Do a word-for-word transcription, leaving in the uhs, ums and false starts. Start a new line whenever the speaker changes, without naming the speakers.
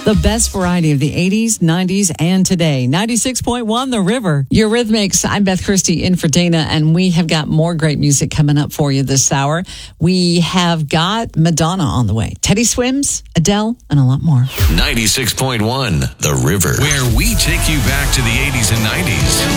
The best variety of the eighties, nineties, and today. ninety-six point one The River. Eurythmics. I'm Beth Christie in for Dana, and we have got more great music coming up for you this hour. We have got Madonna on the way, Teddy Swims, Adele, and a lot more.
ninety-six point one The River, where we take you back to the eighties and nineties.